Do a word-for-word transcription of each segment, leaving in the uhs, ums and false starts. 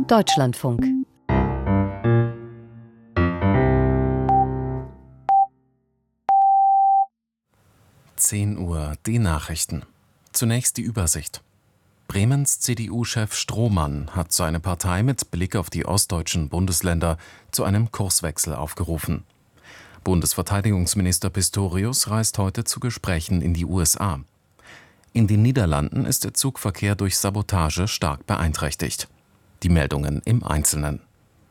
Deutschlandfunk. zehn Uhr, die Nachrichten. Zunächst die Übersicht. Bremens C D U-Chef Strohmann hat seine Partei mit Blick auf die ostdeutschen Bundesländer zu einem Kurswechsel aufgerufen. Bundesverteidigungsminister Pistorius reist heute zu Gesprächen in die U S A. In den Niederlanden ist der Zugverkehr durch Sabotage stark beeinträchtigt. Die Meldungen im Einzelnen.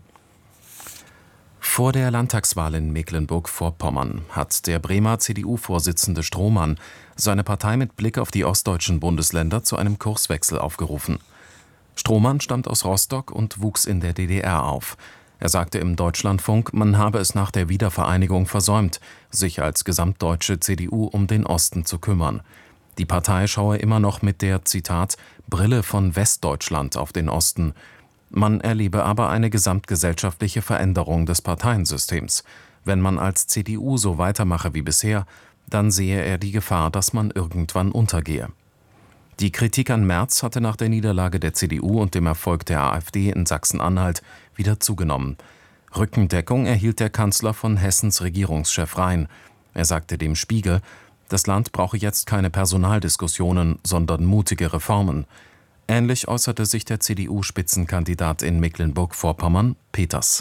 Vor der Landtagswahl in Mecklenburg-Vorpommern hat der Bremer C D U-Vorsitzende Strohmann seine Partei mit Blick auf die ostdeutschen Bundesländer zu einem Kurswechsel aufgerufen. Strohmann stammt aus Rostock und wuchs in der D D R auf. Er sagte im Deutschlandfunk, man habe es nach der Wiedervereinigung versäumt, sich als gesamtdeutsche C D U um den Osten zu kümmern. Die Partei schaue immer noch mit der, Zitat, Brille von Westdeutschland auf den Osten. Man erlebe aber eine gesamtgesellschaftliche Veränderung des Parteiensystems. Wenn man als C D U so weitermache wie bisher, dann sehe er die Gefahr, dass man irgendwann untergehe. Die Kritik an Merz hatte nach der Niederlage der C D U und dem Erfolg der AfD in Sachsen-Anhalt wieder zugenommen. Rückendeckung erhielt der Kanzler von Hessens Regierungschef Rhein. Er sagte dem Spiegel, das Land brauche jetzt keine Personaldiskussionen, sondern mutige Reformen. Ähnlich äußerte sich der C D U-Spitzenkandidat in Mecklenburg-Vorpommern, Peters.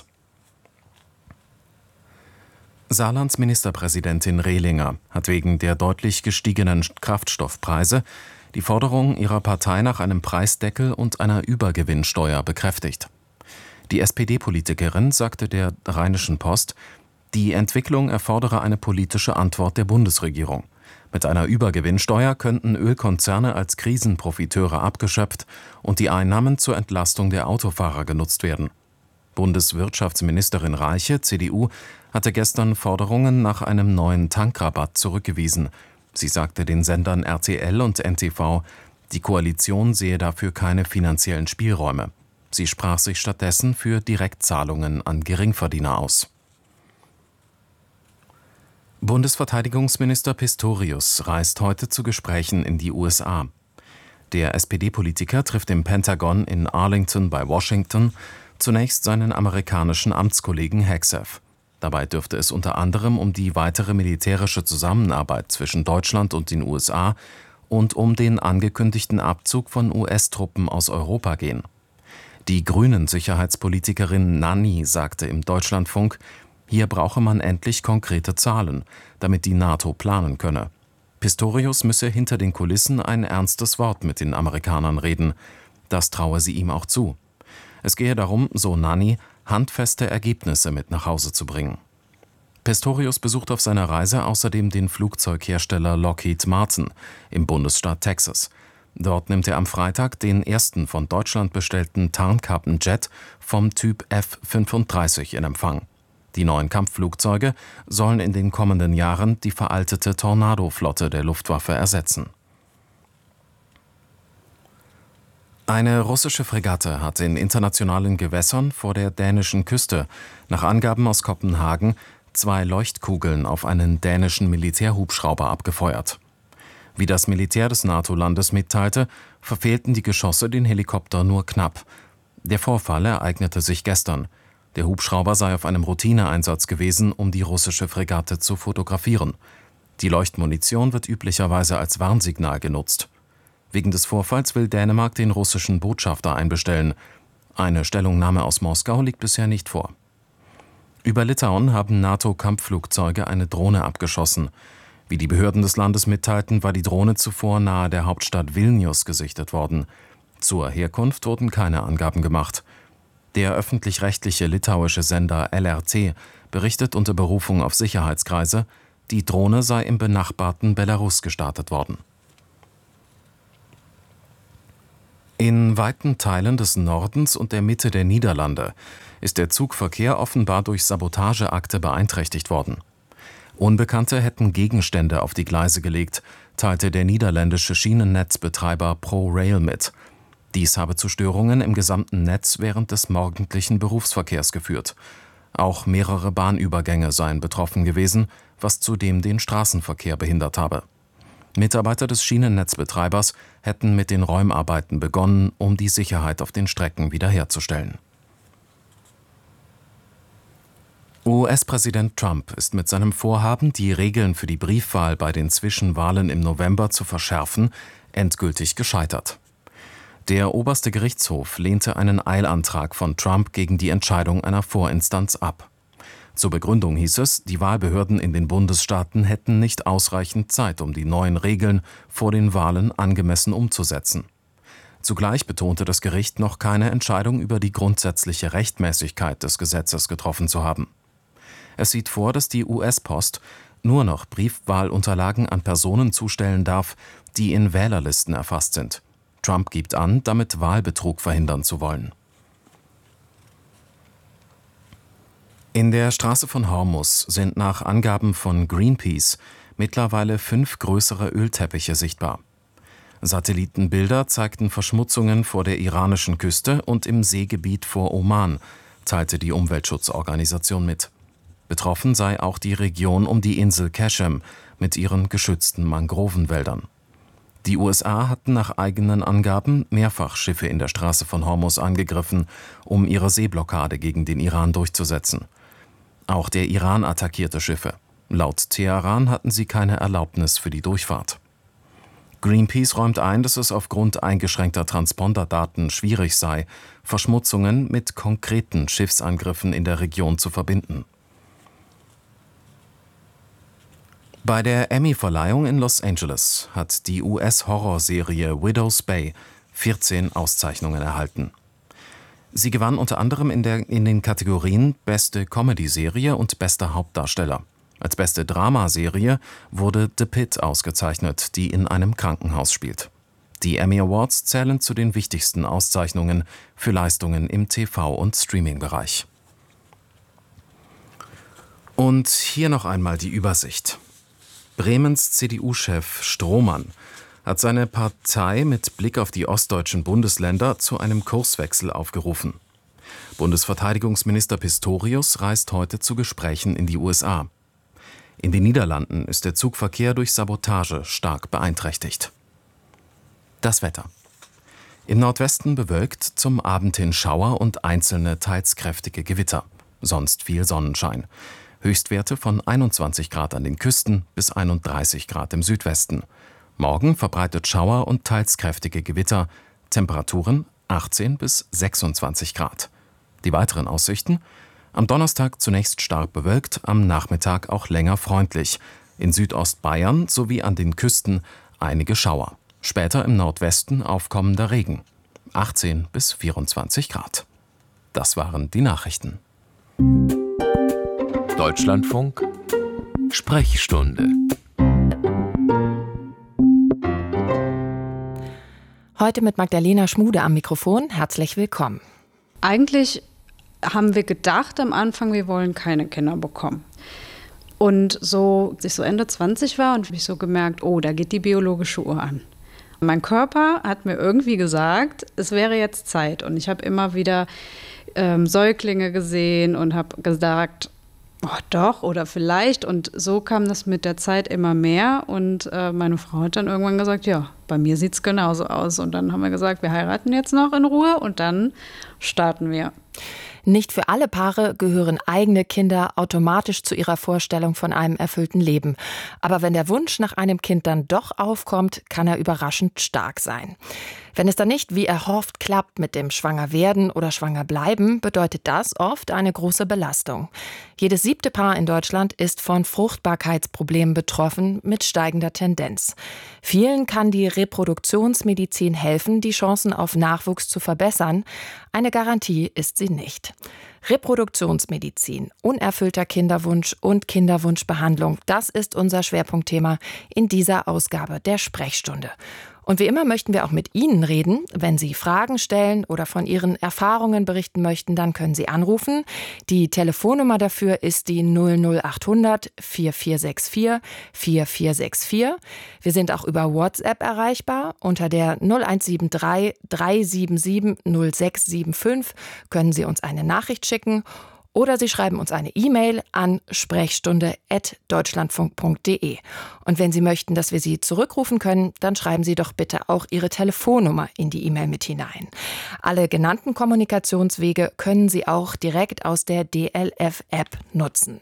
Saarlands Ministerpräsidentin Rehlinger hat wegen der deutlich gestiegenen Kraftstoffpreise die Forderung ihrer Partei nach einem Preisdeckel und einer Übergewinnsteuer bekräftigt. Die S P D-Politikerin sagte der Rheinischen Post, die Entwicklung erfordere eine politische Antwort der Bundesregierung. Mit einer Übergewinnsteuer könnten Ölkonzerne als Krisenprofiteure abgeschöpft und die Einnahmen zur Entlastung der Autofahrer genutzt werden. Bundeswirtschaftsministerin Reiche, C D U, hatte gestern Forderungen nach einem neuen Tankrabatt zurückgewiesen. Sie sagte den Sendern R T L und N T V, die Koalition sehe dafür keine finanziellen Spielräume. Sie sprach sich stattdessen für Direktzahlungen an Geringverdiener aus. Bundesverteidigungsminister Pistorius reist heute zu Gesprächen in die U S A. Der S P D-Politiker trifft im Pentagon in Arlington bei Washington zunächst seinen amerikanischen Amtskollegen Hegseth. Dabei dürfte es unter anderem um die weitere militärische Zusammenarbeit zwischen Deutschland und den U S A und um den angekündigten Abzug von U S-Truppen aus Europa gehen. Die Grünen-Sicherheitspolitikerin Nanni sagte im Deutschlandfunk, hier brauche man endlich konkrete Zahlen, damit die NATO planen könne. Pistorius müsse hinter den Kulissen ein ernstes Wort mit den Amerikanern reden. Das traue sie ihm auch zu. Es gehe darum, so Nanni, handfeste Ergebnisse mit nach Hause zu bringen. Pistorius besucht auf seiner Reise außerdem den Flugzeughersteller Lockheed Martin im Bundesstaat Texas. Dort nimmt er am Freitag den ersten von Deutschland bestellten Tarnkappenjet vom Typ F fünfunddreißig in Empfang. Die neuen Kampfflugzeuge sollen in den kommenden Jahren die veraltete Tornado-Flotte der Luftwaffe ersetzen. Eine russische Fregatte hat in internationalen Gewässern vor der dänischen Küste nach Angaben aus Kopenhagen zwei Leuchtkugeln auf einen dänischen Militärhubschrauber abgefeuert. Wie das Militär des NATO-Landes mitteilte, verfehlten die Geschosse den Helikopter nur knapp. Der Vorfall ereignete sich gestern. Der Hubschrauber sei auf einem Routineeinsatz gewesen, um die russische Fregatte zu fotografieren. Die Leuchtmunition wird üblicherweise als Warnsignal genutzt. Wegen des Vorfalls will Dänemark den russischen Botschafter einbestellen. Eine Stellungnahme aus Moskau liegt bisher nicht vor. Über Litauen haben NATO-Kampfflugzeuge eine Drohne abgeschossen. Wie die Behörden des Landes mitteilten, war die Drohne zuvor nahe der Hauptstadt Vilnius gesichtet worden. Zur Herkunft wurden keine Angaben gemacht. Der öffentlich-rechtliche litauische Sender L R T berichtet unter Berufung auf Sicherheitskreise, die Drohne sei im benachbarten Belarus gestartet worden. In weiten Teilen des Nordens und der Mitte der Niederlande ist der Zugverkehr offenbar durch Sabotageakte beeinträchtigt worden. Unbekannte hätten Gegenstände auf die Gleise gelegt, teilte der niederländische Schienennetzbetreiber ProRail mit. Dies habe zu Störungen im gesamten Netz während des morgendlichen Berufsverkehrs geführt. Auch mehrere Bahnübergänge seien betroffen gewesen, was zudem den Straßenverkehr behindert habe. Mitarbeiter des Schienennetzbetreibers hätten mit den Räumarbeiten begonnen, um die Sicherheit auf den Strecken wiederherzustellen. U S-Präsident Trump ist mit seinem Vorhaben, die Regeln für die Briefwahl bei den Zwischenwahlen im November zu verschärfen, endgültig gescheitert. Der oberste Gerichtshof lehnte einen Eilantrag von Trump gegen die Entscheidung einer Vorinstanz ab. Zur Begründung hieß es, die Wahlbehörden in den Bundesstaaten hätten nicht ausreichend Zeit, um die neuen Regeln vor den Wahlen angemessen umzusetzen. Zugleich betonte das Gericht, noch keine Entscheidung über die grundsätzliche Rechtmäßigkeit des Gesetzes getroffen zu haben. Es sieht vor, dass die U S-Post nur noch Briefwahlunterlagen an Personen zustellen darf, die in Wählerlisten erfasst sind. Trump gibt an, damit Wahlbetrug verhindern zu wollen. In der Straße von Hormuz sind nach Angaben von Greenpeace mittlerweile fünf größere Ölteppiche sichtbar. Satellitenbilder zeigten Verschmutzungen vor der iranischen Küste und im Seegebiet vor Oman, teilte die Umweltschutzorganisation mit. Betroffen sei auch die Region um die Insel Qashem mit ihren geschützten Mangrovenwäldern. Die U S A hatten nach eigenen Angaben mehrfach Schiffe in der Straße von Hormuz angegriffen, um ihre Seeblockade gegen den Iran durchzusetzen. Auch der Iran attackierte Schiffe. Laut Teheran hatten sie keine Erlaubnis für die Durchfahrt. Greenpeace räumt ein, dass es aufgrund eingeschränkter Transponderdaten schwierig sei, Verschmutzungen mit konkreten Schiffsangriffen in der Region zu verbinden. Bei der Emmy-Verleihung in Los Angeles hat die U S-Horrorserie Widow's Bay vierzehn Auszeichnungen erhalten. Sie gewann unter anderem in, der, in den Kategorien Beste Comedy-Serie und Bester Hauptdarsteller. Als beste Dramaserie wurde The Pitt ausgezeichnet, die in einem Krankenhaus spielt. Die Emmy Awards zählen zu den wichtigsten Auszeichnungen für Leistungen im T V- und Streaming-Bereich. Und hier noch einmal die Übersicht. Bremens C D U-Chef Strohmann hat seine Partei mit Blick auf die ostdeutschen Bundesländer zu einem Kurswechsel aufgerufen. Bundesverteidigungsminister Pistorius reist heute zu Gesprächen in die U S A. In den Niederlanden ist der Zugverkehr durch Sabotage stark beeinträchtigt. Das Wetter. Im Nordwesten bewölkt, zum Abend hin Schauer und einzelne teils kräftige Gewitter. Sonst viel Sonnenschein. Höchstwerte von einundzwanzig Grad an den Küsten bis einunddreißig Grad im Südwesten. Morgen verbreitet Schauer und teils kräftige Gewitter. Temperaturen achtzehn bis sechsundzwanzig Grad. Die weiteren Aussichten: am Donnerstag zunächst stark bewölkt, am Nachmittag auch länger freundlich. In Südostbayern sowie an den Küsten einige Schauer. Später im Nordwesten aufkommender Regen. achtzehn bis vierundzwanzig Grad. Das waren die Nachrichten. Deutschlandfunk Sprechstunde. Heute mit Magdalena Schmude am Mikrofon. Herzlich willkommen. Eigentlich haben wir gedacht am Anfang, wir wollen keine Kinder bekommen. Und so, als ich so Ende zwanzig war und habe ich so gemerkt, oh, da geht die biologische Uhr an. Mein Körper hat mir irgendwie gesagt, es wäre jetzt Zeit. Und ich habe immer wieder ähm, Säuglinge gesehen und habe gesagt, oh, doch oder vielleicht. Und so kam das mit der Zeit immer mehr. Und äh, meine Frau hat dann irgendwann gesagt, ja, bei mir sieht es genauso aus. Und dann haben wir gesagt, wir heiraten jetzt noch in Ruhe und dann starten wir. Nicht für alle Paare gehören eigene Kinder automatisch zu ihrer Vorstellung von einem erfüllten Leben. Aber wenn der Wunsch nach einem Kind dann doch aufkommt, kann er überraschend stark sein. Wenn es dann nicht wie erhofft klappt mit dem Schwangerwerden oder Schwangerbleiben, bedeutet das oft eine große Belastung. Jedes siebte Paar in Deutschland ist von Fruchtbarkeitsproblemen betroffen mit steigender Tendenz. Vielen kann die Reproduktionsmedizin helfen, die Chancen auf Nachwuchs zu verbessern. Eine Garantie ist sie nicht. Reproduktionsmedizin, unerfüllter Kinderwunsch und Kinderwunschbehandlung, das ist unser Schwerpunktthema in dieser Ausgabe der Sprechstunde. Und wie immer möchten wir auch mit Ihnen reden. Wenn Sie Fragen stellen oder von Ihren Erfahrungen berichten möchten, dann können Sie anrufen. Die Telefonnummer dafür ist die null null achthundert vier vier sechs vier vier vier sechs vier. Wir sind auch über WhatsApp erreichbar. Unter der null eins sieben drei drei sieben sieben null sechs sieben fünf können Sie uns eine Nachricht schicken. Oder Sie schreiben uns eine E-Mail an sprechstunde at deutschlandfunk punkt de. Und wenn Sie möchten, dass wir Sie zurückrufen können, dann schreiben Sie doch bitte auch Ihre Telefonnummer in die E-Mail mit hinein. Alle genannten Kommunikationswege können Sie auch direkt aus der D L F-App nutzen.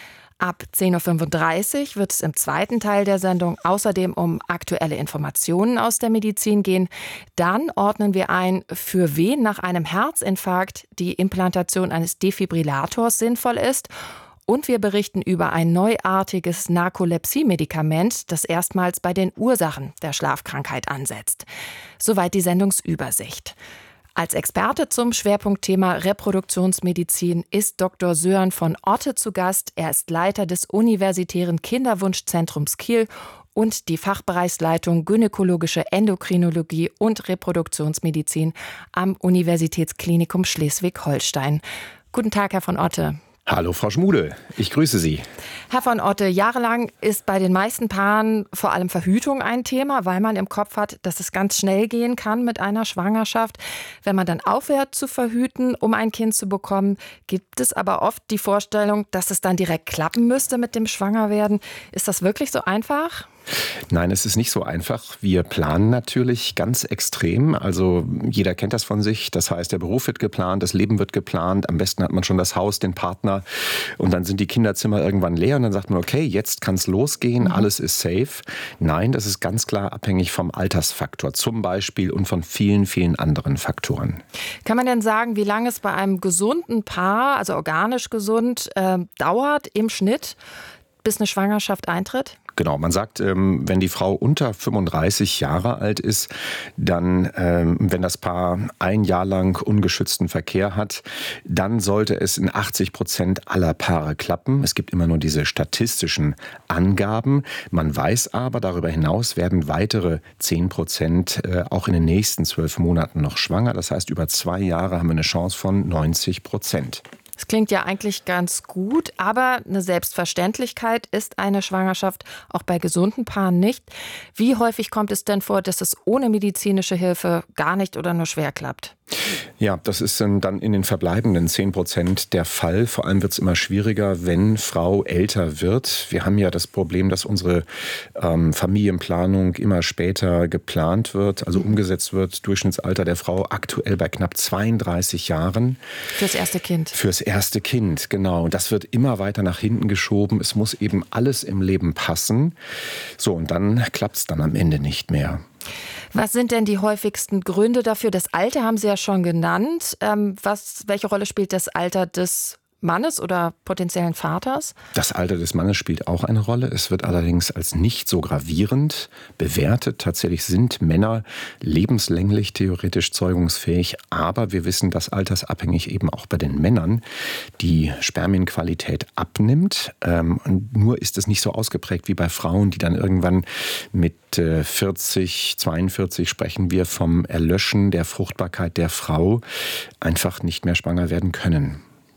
Ab zehn Uhr fünfunddreißig wird es im zweiten Teil der Sendung außerdem um aktuelle Informationen aus der Medizin gehen. Dann ordnen wir ein, für wen nach einem Herzinfarkt die Implantation eines Defibrillators sinnvoll ist. Und wir berichten über ein neuartiges Narkolepsie-Medikament, das erstmals bei den Ursachen der Schlafkrankheit ansetzt. Soweit die Sendungsübersicht. Als Experte zum Schwerpunktthema Reproduktionsmedizin ist Doktor Sören von Otte zu Gast. Er ist Leiter des Universitären Kinderwunschzentrums Kiel und die Fachbereichsleitung Gynäkologische Endokrinologie und Reproduktionsmedizin am Universitätsklinikum Schleswig-Holstein. Guten Tag, Herr von Otte. Hallo Frau Schmude, ich grüße Sie. Herr von Otte, jahrelang ist bei den meisten Paaren vor allem Verhütung ein Thema, weil man im Kopf hat, dass es ganz schnell gehen kann mit einer Schwangerschaft. Wenn man dann aufhört zu verhüten, um ein Kind zu bekommen, gibt es aber oft die Vorstellung, dass es dann direkt klappen müsste mit dem Schwangerwerden. Ist das wirklich so einfach? Nein, es ist nicht so einfach. Wir planen natürlich ganz extrem. Also jeder kennt das von sich. Das heißt, der Beruf wird geplant, das Leben wird geplant. Am besten hat man schon das Haus, den Partner. Und dann sind die Kinderzimmer irgendwann leer. Und dann sagt man, okay, jetzt kann es losgehen. Mhm. Alles ist safe. Nein, das ist ganz klar abhängig vom Altersfaktor zum Beispiel und von vielen, vielen anderen Faktoren. Kann man denn sagen, wie lange es bei einem gesunden Paar, also organisch gesund, äh, dauert im Schnitt, bis eine Schwangerschaft eintritt? Genau, man sagt, wenn die Frau unter fünfunddreißig Jahre alt ist, dann, wenn das Paar ein Jahr lang ungeschützten Verkehr hat, dann sollte es in achtzig Prozent aller Paare klappen. Es gibt immer nur diese statistischen Angaben. Man weiß aber, darüber hinaus werden weitere zehn Prozent auch in den nächsten zwölf Monaten noch schwanger. Das heißt, über zwei Jahre haben wir eine Chance von neunzig Prozent. Das klingt ja eigentlich ganz gut, aber eine Selbstverständlichkeit ist eine Schwangerschaft auch bei gesunden Paaren nicht. Wie häufig kommt es denn vor, dass es ohne medizinische Hilfe gar nicht oder nur schwer klappt? Ja, das ist dann in den verbleibenden zehn Prozent der Fall. Vor allem wird es immer schwieriger, wenn Frau älter wird. Wir haben ja das Problem, dass unsere ähm, Familienplanung immer später geplant wird, also umgesetzt wird. Durchschnittsalter der Frau aktuell bei knapp zweiunddreißig Jahren. Fürs erste Kind. Fürs erste Kind, genau. Und das wird immer weiter nach hinten geschoben. Es muss eben alles im Leben passen. So, und dann klappt es dann am Ende nicht mehr. Was sind denn die häufigsten Gründe dafür? Das Alter haben Sie ja schon genannt. Ähm, was, welche Rolle spielt das Alter des Mannes oder potenziellen Vaters? Das Alter des Mannes spielt auch eine Rolle. Es wird allerdings als nicht so gravierend bewertet. Tatsächlich sind Männer lebenslänglich theoretisch zeugungsfähig, aber wir wissen, dass altersabhängig eben auch bei den Männern die Spermienqualität abnimmt. Ähm, und nur ist es nicht so ausgeprägt wie bei Frauen, die dann irgendwann mit äh, vierzig, zweiundvierzig sprechen wir vom Erlöschen der Fruchtbarkeit der Frau, einfach nicht mehr schwanger werden können.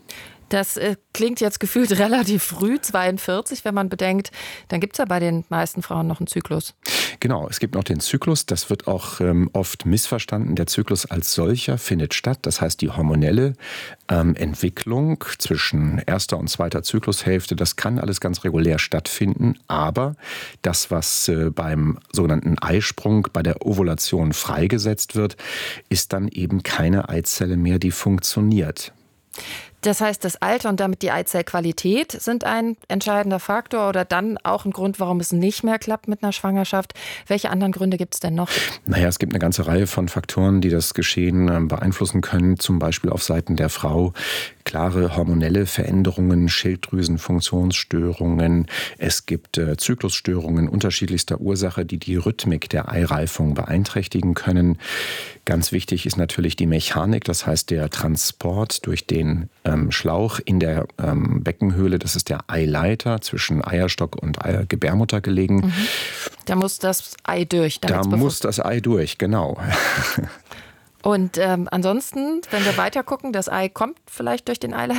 Das äh, klingt jetzt gefühlt relativ früh, zweiundvierzig, wenn man bedenkt, dann gibt es ja bei den meisten Frauen noch einen Zyklus. Genau, es gibt noch den Zyklus, das wird auch ähm, oft missverstanden. Der Zyklus als solcher findet statt, das heißt die hormonelle ähm, Entwicklung zwischen erster und zweiter Zyklushälfte, das kann alles ganz regulär stattfinden, aber das, was äh, beim sogenannten Eisprung, bei der Ovulation freigesetzt wird, ist dann eben keine Eizelle mehr, die funktioniert. Das heißt, das Alter und damit die Eizellqualität sind ein entscheidender Faktor oder dann auch ein Grund, warum es nicht mehr klappt mit einer Schwangerschaft. Welche anderen Gründe gibt es denn noch? Naja, es gibt eine ganze Reihe von Faktoren, die das Geschehen beeinflussen können. Zum Beispiel auf Seiten der Frau klare hormonelle Veränderungen, Schilddrüsenfunktionsstörungen. Es gibt äh, Zyklusstörungen unterschiedlichster Ursache, die die Rhythmik der Eireifung beeinträchtigen können. Ganz wichtig ist natürlich die Mechanik, das heißt der Transport durch den ähm, Schlauch in der ähm, Beckenhöhle. Das ist der Eileiter zwischen Eierstock und Eier Gebärmutter gelegen. Mhm. Da muss das Ei durch. Da muss das Ei durch, genau. Und ähm, ansonsten, wenn wir weiter gucken, das Ei kommt vielleicht durch den Eileiter